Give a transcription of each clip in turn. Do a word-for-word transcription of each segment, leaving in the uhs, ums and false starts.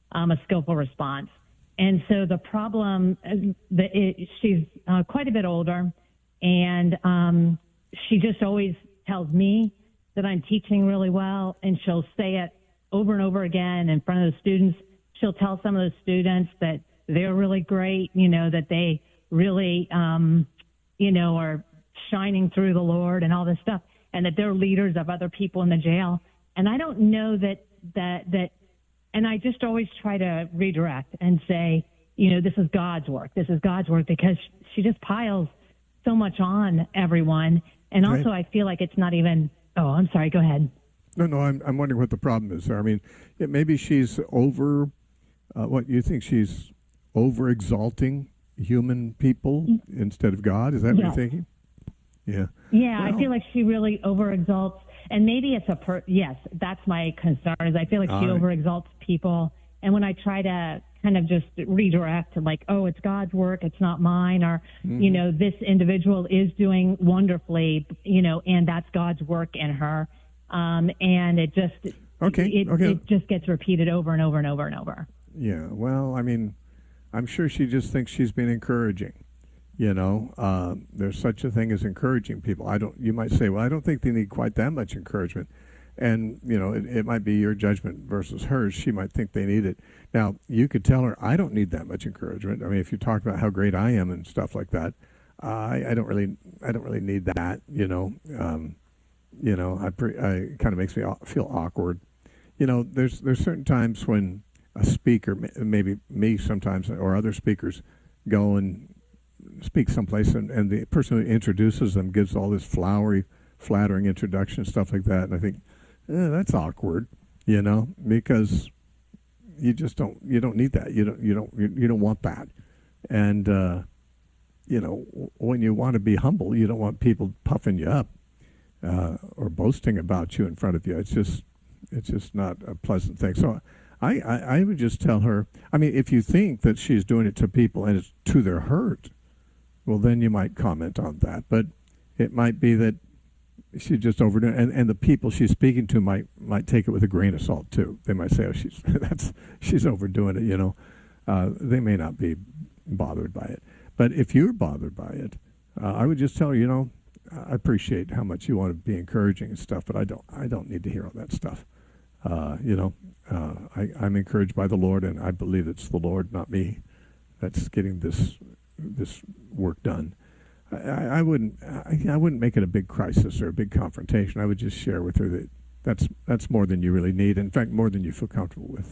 um, a skillful response. And so the problem, uh, the, it, she's uh, quite a bit older, and um, she just always tells me that I'm teaching really well, and she'll say it over and over again in front of the students. She'll tell some of the students that they're really great, you know, that they really, um, you know, are shining through the Lord and all this stuff, and that they're leaders of other people in the jail. And I don't know that, that, that, and I just always try to redirect and say, you know, this is God's work. This is God's work, because she just piles so much on everyone. And also Right. I feel like it's not even, oh, I'm sorry, go ahead. No, no, I'm I'm wondering what the problem is there. I mean, it, maybe she's over. Uh, what you think she's over exalting human people instead of God? Is that what Yes. you're thinking? Yeah. Yeah, Well, I feel like she really overexalts, and maybe it's a per. Yes, that's my concern. Is I feel like All she right. overexalts people, and when I try to kind of just redirect, like, oh, it's God's work, it's not mine, or Mm-hmm. you know, this individual is doing wonderfully, you know, and that's God's work in her, um, and it just Okay, it, okay. it just gets repeated over and over and over and over. Yeah. Well, I mean, I'm sure she just thinks she's been encouraging. You know, uh, there's such a thing as encouraging people. I don't. You might say, well, I don't think they need quite that much encouragement, and you know, it, it might be your judgment versus hers. She might think they need it. Now, you could tell her, I don't need that much encouragement. I mean, if you talk about how great I am and stuff like that, uh, I, I don't really, I don't really need that. You know, um, you know, I, pre- I it kind of makes me au- feel awkward. You know, there's there's certain times when a speaker, m- maybe me sometimes or other speakers, go and speak someplace, and, and the person who introduces them gives all this flowery, flattering introduction, stuff like that. And I think, eh, that's awkward, you know, because you just don't, you don't need that. You don't, you don't, you, you don't want that. And, uh, you know, w- when you want to be humble, you don't want people puffing you up, uh, or boasting about you in front of you. It's just, it's just not a pleasant thing. So I, I, I would just tell her, I mean, if you think that she's doing it to people and it's to their hurt, well, then you might comment on that. But it might be that she's just overdoing it, and, and the people she's speaking to might might take it with a grain of salt too. They might say, "Oh, she's that's she's overdoing it," you know. Uh, they may not be bothered by it, but if you're bothered by it, uh, I would just tell her, you know, I appreciate how much you want to be encouraging and stuff, but I don't I don't need to hear all that stuff. Uh, you know, uh, I, I'm encouraged by the Lord, and I believe it's the Lord, not me, that's getting this this work done. I, I wouldn't I, I wouldn't make it a big crisis or a big confrontation. I would just share with her that that's that's more than you really need. In fact, more than you feel comfortable with.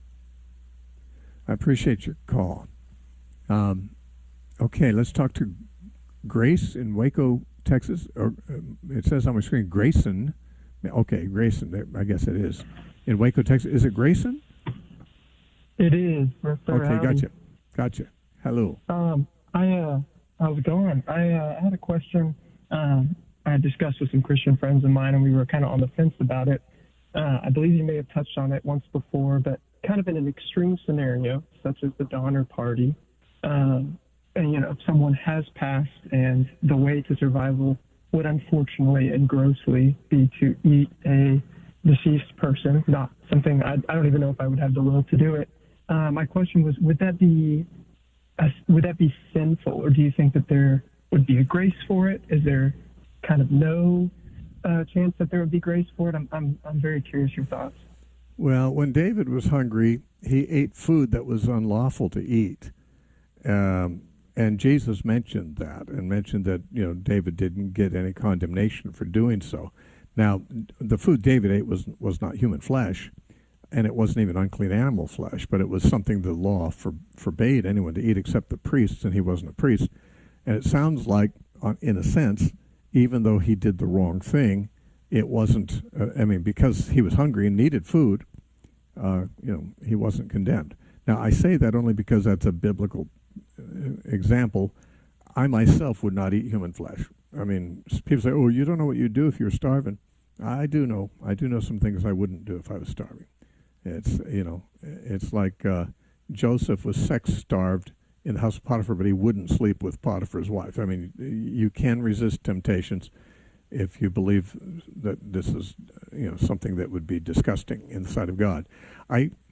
I appreciate your call. Um, okay, let's talk to Grace in Waco, Texas. Or um, it says on my screen Grayson. Okay, Grayson. I guess it is in Waco, Texas. Is it Grayson? It is. Yes, sir. Okay, Howdy. gotcha, gotcha. Hello. Um, I uh, how's it going? I uh, had a question. Um, I had discussed with some Christian friends of mine, and we were kind of on the fence about it. Uh, I believe you may have touched on it once before, but kind of in an extreme scenario, such as the Donner Party, um, and you know, if someone has passed, and the way to survival would unfortunately and grossly be to eat a deceased person, not something I, I don't even know if I would have the will to do it. Uh, my question was, would that be uh, would that be sinful, or do you think that there would be a grace for it? Is there kind of no uh, chance that there would be grace for it? I'm I'm I'm very curious your thoughts. Well, when David was hungry, he ate food that was unlawful to eat. Um, and Jesus mentioned that and mentioned that, you know, David didn't get any condemnation for doing so. Now, the food David ate was was not human flesh, and it wasn't even unclean animal flesh, but it was something the law for, forbade anyone to eat except the priests, and he wasn't a priest. And it sounds like, uh, in a sense, even though he did the wrong thing, it wasn't, uh, I mean, because he was hungry and needed food, uh, you know, he wasn't condemned. Now, I say that only because that's a biblical uh, example. I myself would not eat human flesh. I mean, people say, oh, you don't know what you'd do if you were starving. I do know. I do know some things I wouldn't do if I was starving. It's, you know, it's like uh, Joseph was sex-starved in the house of Potiphar, but he wouldn't sleep with Potiphar's wife. I mean, you can resist temptations if you believe that this is, you know, something that would be disgusting in the sight of God. I